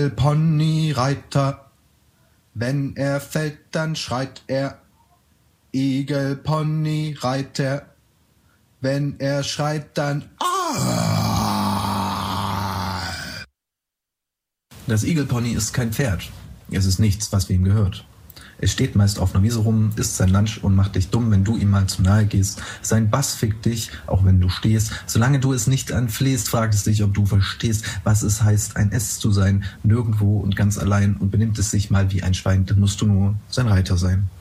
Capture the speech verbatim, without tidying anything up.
Ponyreiter, wenn er fällt, dann schreit er. Igel, Pony, Reiter, wenn er schreit, dann ah! Das Igelpony ist kein Pferd. Es ist nichts, was wem gehört. Es steht meist auf einer Wiese rum, isst sein Lunch und macht dich dumm, wenn du ihm mal zu nahe gehst. Sein Bass fickt dich, auch wenn du stehst. Solange du es nicht anflehst, fragt es dich, ob du verstehst, was es heißt, ein S zu sein, nirgendwo und ganz allein, und benimmt es sich mal wie ein Schwein, dann musst du nur sein Reiter sein.